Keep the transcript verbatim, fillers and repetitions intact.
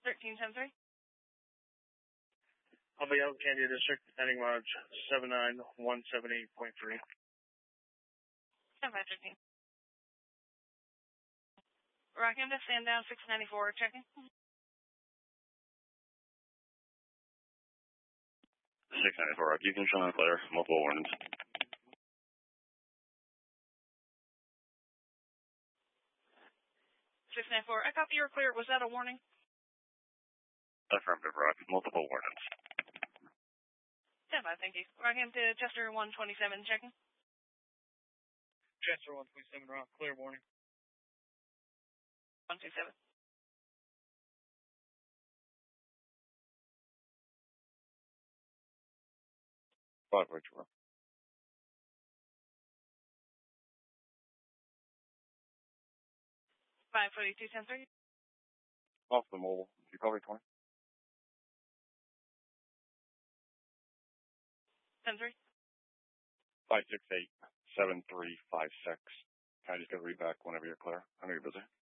thirteen ten three. I'll be out Candia District, heading lodge seven nine one seven eight point three. ten five fifteen. Rockham to stand down six ninety-four, checking. six ninety-four, Rock. You can show me clear. Multiple warnings. six ninety-four, I copy you're clear. Was that a warning? Affirmative, Rock. Multiple warnings. ten five, thank you. Rockham to Chester one twenty-seven, checking. Chester one twenty-seven, Rock. Clear warning. one two seven. five Rich, Rock. five forty-two ten three. Off the mobile. You copy twenty? ten three. five six eight seven three five six. Can I just get a read back whenever you're clear? I know you're busy.